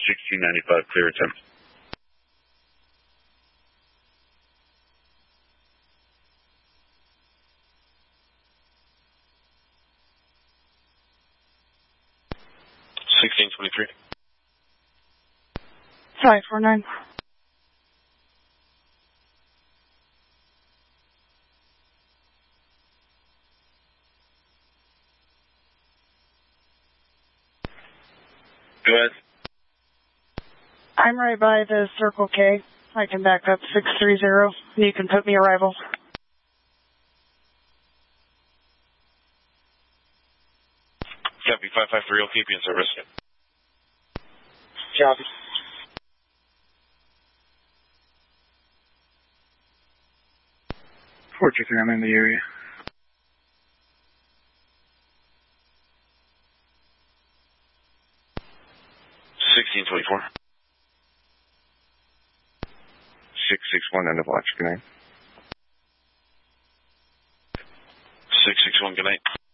1695, clear attempt. $1623. 549. Go ahead. I'm right by the Circle K. I can back up 630. You can put me arrival. Copy 553, I'll keep you in service. Copy. 423, I'm in the area. $1624. 661, end of watch. Good night. 661, good night.